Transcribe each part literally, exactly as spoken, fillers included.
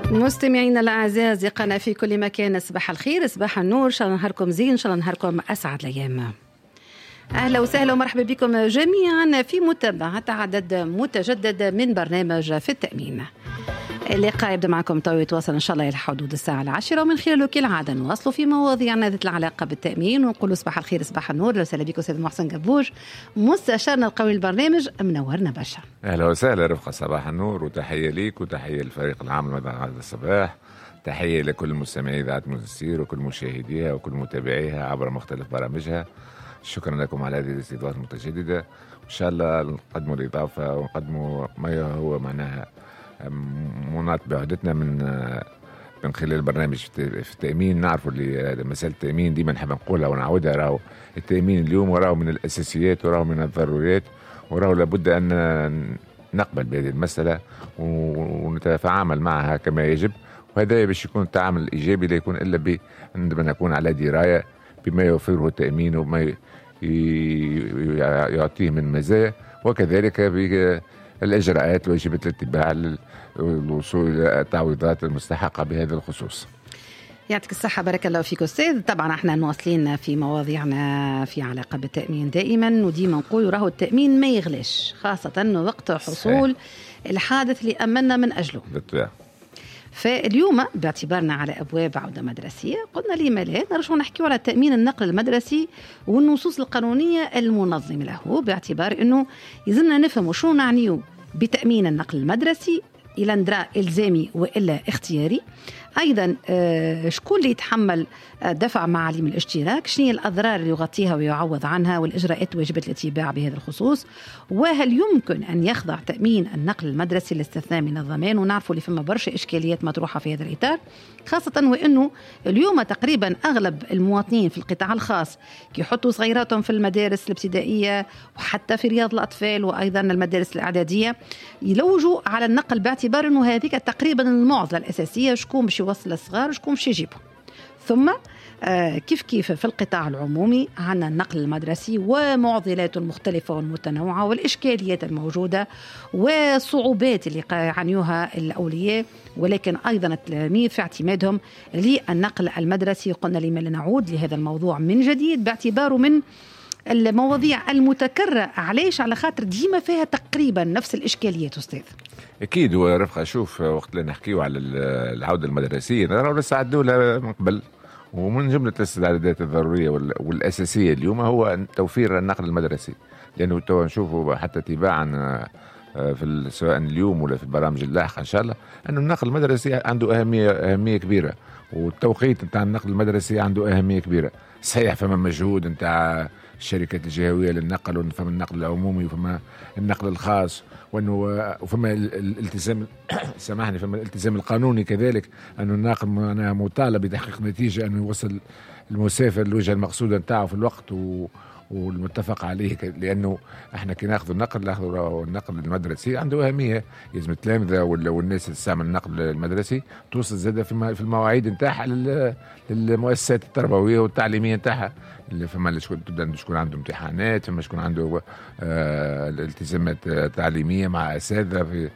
مستمعينا الاعزاء، اصدقائنا في كل مكان، صباح الخير، صباح النور، ان شاء الله نهاركم زين، ان شاء الله نهاركم اسعد الايام. اهلا وسهلا ومرحبا بكم جميعا في متابعه عدد متجدد من برنامج في التامين. اللقاء يبدا معكم تو يتواصل ان شاء الله الى حدود الساعه العاشره، ومن خلاله كالعاده نواصلوا في مواضيعنا ذات العلاقه بالتامين، ونقولوا صباح الخير صباح النور. وسهلا بكم استاذ محسن قبوج مستشارنا القوي للبرنامج، منورنا برشا. اهلا وسهلا رفقه، صباح النور، وتحيه ليك وتحيه للفريق العام لمدى هذا الصباح. تحيه لكل مستمعي اذاعه مونستير وكل مشاهديها وكل متابعيها عبر مختلف برامجها. شكرا لكم على هذه الاستضافه المتجدده، وان شاء الله نقدموا الاضافه ونقدموا ما هو معناها مناط بعهدتنا من من خلال البرنامج في التأمين. نعرفوا اللي مسألة التأمين ديما نحب نقولها ونعودها، راهو التأمين اليوم وراه من الأساسيات وراه من الضروريات، وراه لابد أن نقبل بهذه المسألة ونتعامل معها كما يجب، وهذا باش يكون التعامل الإيجابي لا يكون إلا عندما نكون على دراية بما يوفره التأمين وما يعطيه من مزايا، وكذلك الإجراءات ويجب الاتباع للوصول إلى التعويضات المستحقة بهذا الخصوص. يعطيك الصحة، بارك الله فيك أستاذ. طبعا احنا مواصلين في مواضيعنا في علاقة بالتأمين دائما، وديما نقول راهو التأمين ما يغلاش، خاصة وقت حصول الحادث اللي أمنا من أجله. بالطبع. فاليوم باعتبارنا على أبواب عودة مدرسية، قلنا لما لا نرجع نحكي على تأمين النقل المدرسي والنصوص القانونية المنظمة له، باعتبار أنه يزلنا نفهم شو نعنيه بتأمين النقل المدرسي، إلى ندرا إلزامي وإلا اختياري، أيضا آه شكون اللي يتحمل آه دفع معاليم الاشتراك، شنو الأضرار اللي يغطيها ويعوض عنها، والإجراءات واجبة الاتباع بهذا الخصوص، وهل يمكن أن يخضع تأمين النقل المدرسي للاستثناء من الضمان. ونعرفوا اللي فما برشا إشكاليات مطروحة في هذا الإطار، خاصة وأنه اليوم تقريبا أغلب المواطنين في القطاع الخاص كي يحطوا صغيراتهم في المدارس الابتدائية وحتى في رياض الأطفال وأيضا المدارس الإعدادية يلوجوا على النقل، باعتبار أنه هذيك تقريبا المعضلة الأساسية، شكون باش يوصل الصغار وشكون باش يجيبهم. ثم آه كيف كيف في القطاع العمومي عندنا النقل المدرسي ومعضلاته المختلفة والمتنوعة والإشكاليات الموجودة والصعوبات اللي يعانيوها الأولياء، ولكن أيضا التلاميذ في اعتمادهم للنقل المدرسي. قلنا لما نعود لهذا الموضوع من جديد باعتباره من المواضيع المتكررة. علاش؟ على خاطر ديما فيها تقريبا نفس الإشكاليات أستاذ. أكيد ورفقة، شوف وقت اللي نحكيه على العودة المدرسية نرى نستعدوا لها من قبل، ومن جملة الاستعدادات الضرورية والأساسية اليوم هو توفير النقل المدرسي، لأنه تو نشوفوا حتى تباعا في سواء اليوم ولا في البرامج اللاحقة إن شاء الله أنه النقل المدرسي عنده أهمية أهمية كبيرة، والتوقيت نتاع النقل المدرسي عنده أهمية كبيرة. صحيح فما مجهود نتاع الشركات الجهوية للنقل، وفما النقل العمومي وفما النقل الخاص، وانه وفما الالتزام سامحني فما الالتزام القانوني كذلك، انه الناقل معناها مطالب بتحقيق نتيجة انه يوصل المسافر للوجهة المقصودة نتاعه في الوقت و والمتفق عليه، لانه احنا كي ناخذ النقل ناخذ النقل المدرسي عنده اهميه، لازم التلامذه والناس اللي تستعمل النقل المدرسي توصل زاده في المواعيد نتاعها للمؤسسات التربويه والتعليميه نتاعها، اللي فما اللي شكون تبدا شكون عنده امتحانات، فما شكون عنده آه الالتزامات تعليميه مع اساتذه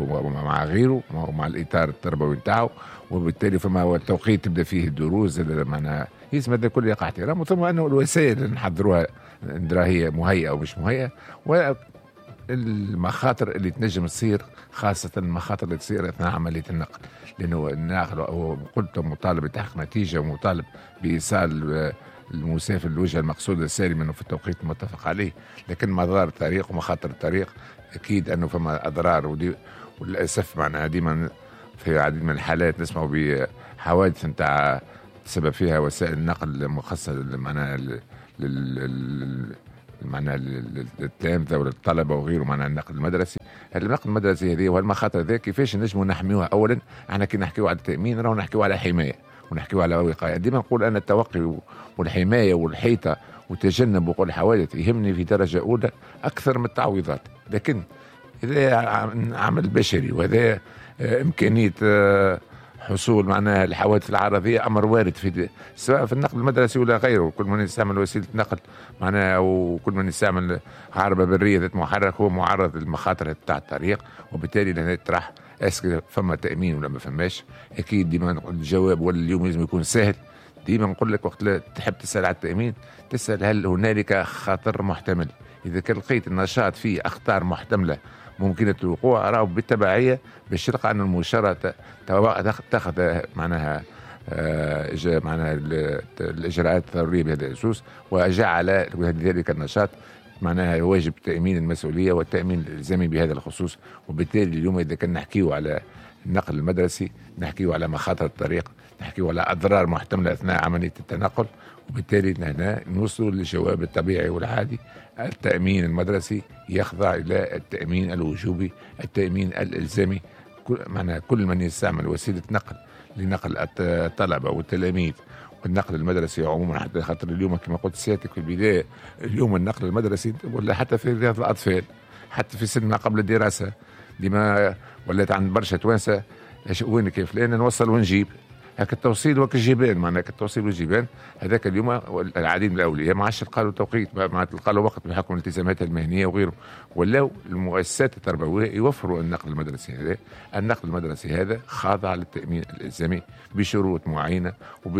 ومع غيره ومع الاطار التربوي نتاعو، وبالتالي فما التوقيت تبدا فيه الدروس معناها يسمى هذا كله يقع احترام، ثم انه الوسائل اللي نحضروها ندرا هي مهيئه او مش مهيئه، والمخاطر اللي تنجم تصير، خاصه المخاطر اللي تصير اثناء عمليه النقل، لانه الناقل هو قلت مطالب بتحقيق نتيجه ومطالب بايصال المسافر للوجهه المقصوده سالما في التوقيت المتفق عليه، لكن مضار الطريق ومخاطر الطريق اكيد انه فما اضرار، ودي وللاسف معناها ديما في عديد من الحالات نسمعوا بحوادث نتاع سبب فيها وسائل النقل مخصصة معناها معناها للتلامذة وللطلبة وغيره، معناها النقل المدرسي. النقل المدرسي هذه والمخاطر ذي كيفاش نجموا نحميوها؟ أولا احنا كي نحكيو على التأمين راهو نحكيو على حماية ونحكيو على وقاية. ديما نقول أنا التوقي والحماية والحيطة وتجنب وقوع الحوادث يهمني في درجة أولى أكثر من التعويضات، لكن هذا عمل بشري وهذا إمكانية حصول معناها الحوادث العرضية أمر وارد في سواء في النقل المدرسي ولا غيره. كل من يستعمل وسيلة نقل معناها وكل من يستعمل عربة برية ذات محرك هو معرض للمخاطر بتاع الطريق، وبالتالي لهنا تطرح اسكي فما تامين ولا ما فماش؟ اكيد ديما نقول الجواب ولا اليوم لازم يكون سهل. ديما نقول لك وقت لا تحب تسال على التامين تسال هل هنالك خطر محتمل. اذا كان لقيت النشاط فيه اخطار محتمله ممكنه الوقوع، راهو بالتبعيه باش تلقى ان المشارة تاخذ معناها آه معناها الاجراءات الضروريه بهذا الخصوص، وجعل ذلك النشاط معناها واجب تامين المسؤوليه والتامين الالزامي بهذا الخصوص. وبالتالي اليوم اذا كان نحكيو على النقل المدرسي نحكيو على مخاطر الطريق، نحكيو على اضرار محتمله اثناء عمليه التنقل، وبالتالي هنا نوصلوا للجواب الطبيعي والعادي. التامين المدرسي يخضع الى التامين الوجوبي، التامين الالزامي. معناها كل من يستعمل وسيله نقل لنقل الطلبه والتلاميذ والنقل المدرسي عموما، حتى خاطر اليوم كما قلت سيادتك في البدايه، اليوم النقل المدرسي ولا حتى في رياض الاطفال، حتى في سن ما قبل الدراسه ديما ولات عند برشا توانسه وين كيف لان نوصل ونجيب هكا التوصيل وك الجبال. معناها التوصيل والجبال هذاك اليوم العديد من الاولياء ما عادش تلقى له توقيت، ما تلقى له وقت بحكم الالتزاماتها المهنيه وغيره. ولاو المؤسسات التربويه يوفروا النقل المدرسي هذا. النقل المدرسي هذا خاضع للتامين الالزامي بشروط معينه وب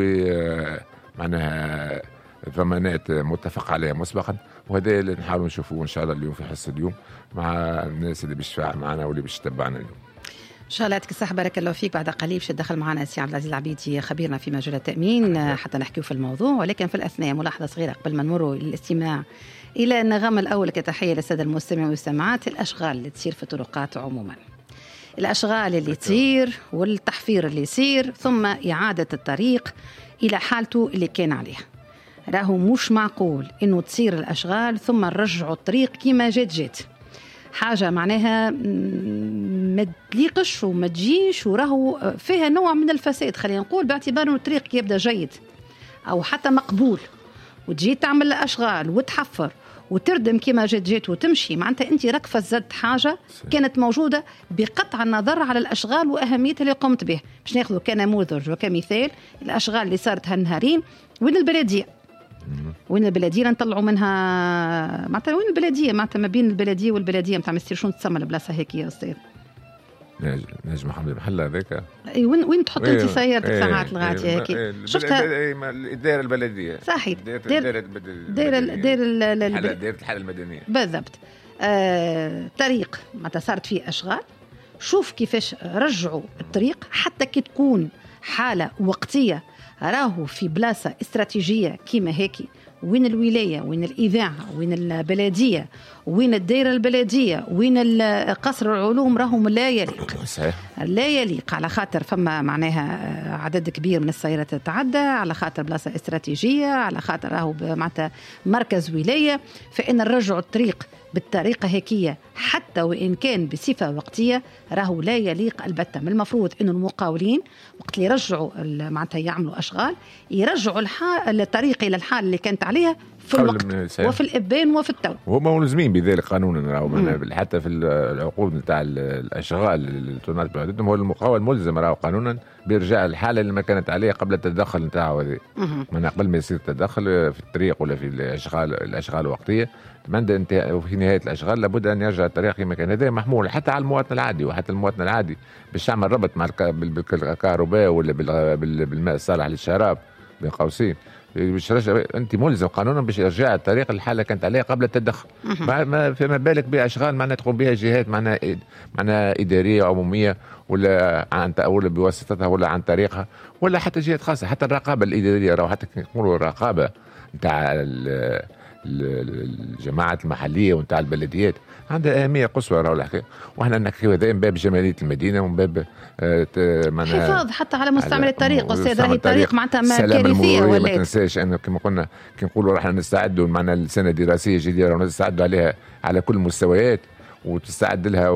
معناها ضمانات متفق عليها مسبقا، وهذا اللي نحاولوا نشوفوه ان شاء الله اليوم في حصه اليوم مع الناس اللي باش تفاعل معنا واللي باش تتبعنا اليوم. ان شاء الله يعطيك الصحه، بارك الله فيك. بعد قليل باش يدخل معنا السي عبد العزيز العبيدي خبيرنا في مجال التامين حتى نحكيو في الموضوع. ولكن في الاثناء ملاحظه صغيره قبل ما نمروا للاستماع الى النغم الاول كتحيه للساده المستمعين والمستمعات. الاشغال اللي تصير في الطرقات عموما، الاشغال اللي تصير والتحفير اللي يصير ثم اعاده الطريق الى حالته اللي كان عليها، راهو مش معقول انه تصير الاشغال ثم نرجعوا الطريق كما جات جات. حاجة معناها ما تليقش وما تجيش، وراهو فيها نوع من الفساد خلينا نقول، باعتبار انه الطريق يبدا جيد او حتى مقبول وتجي تعمل أشغال وتحفر وتردم كما جات جات وتمشي، معناتها انت راك فزدت حاجه كانت موجوده بقطع النظر على الاشغال واهميتها اللي قمت به. باش ناخذ كنموذج وكمثال الاشغال اللي صارت هالنهارين. وين البلديه؟ وين البلديه نطلعوا منها معناتها وين البلديه؟ معناتها ما بين البلديه والبلديه نتاع مستر شنو تسمى البلاصه هيك يا استاذ؟ نجم محمد المحل هذاك. اي وين وين تحط انت سيارتك ساعات لغايه هيك؟ شفتها الدائره البلديه. صحيح. دائره دائره دائره دائره الحاله المدنيه بالضبط. آه، طريق معناتها صارت فيه اشغال، شوف كيفاش رجعوا الطريق حتى كي تكون حاله وقتيه، راهو في بلاصه استراتيجيه كيما هيك. وين الولايه؟ وين الاذاعه؟ وين البلديه؟ وين الدائره البلديه؟ وين قصر العلوم؟ راهم لا يليق. صحيح. لا يليق على خاطر فما معناها عدد كبير من السيارات تتعدى، على خاطر بلاصه استراتيجيه، على خاطر راهو معناتها مركز ولايه. فان نرجعوا الطريق بالطريقه هيكيه حتى وان كان بصفه وقتيه راهو لا يليق البتة. من المفروض انه المقاولين وقت اللي يرجعوا معناتها يعملوا اشغال يرجعوا الحال الطريق الى الحال اللي كانت عليها في الوقت وفي الابان وفي التو. وهم ملزمين بذلك قانونا، راهو حتى في العقود نتاع الاشغال اللي تناط بعدتهم هو المقاول ملزم راهو قانونا بارجاع الحاله اللي ما كانت عليها قبل التدخل نتاعو هذه. من قبل ما يصير التدخل في الطريق ولا في الاشغال الاشغال الوقتيه بعد انتهاء وفي نهايه الاشغال لابد ان يرجع الطريق كما كان. هذا محمول حتى على المواطن العادي، وحتى المواطن العادي باش يعمل ربط مع الكهرباء ولا بالماء الصالح للشراب بين قوسين، باش انت ملزم قانونا باش يرجع الطريق الحاله كانت عليها قبل التدخل. ما فما بالك باشغال معناها تقوم بها جهات معناها معناها اداريه عموميه ولا عن ولا بواسطتها ولا عن طريقها ولا حتى جهات خاصه. حتى الرقابه الاداريه راهو حتى نقولوا الرقابه نتاع الجماعات المحليه ونتاع البلديات عندها اهميه قصوى راهو الحكايه. وحنا نحكيو هذا من باب جماليه المدينه ومن باب حفاظ حتى على مستعمل الطريق. استاذ راهي الطريق معناتها ما كارثيه ولا ما تنساش انه كما قلنا كي نقولوا راح نستعدوا معنا السنه الدراسيه الجديده راح نستعدوا عليها على كل المستويات وتستعد لها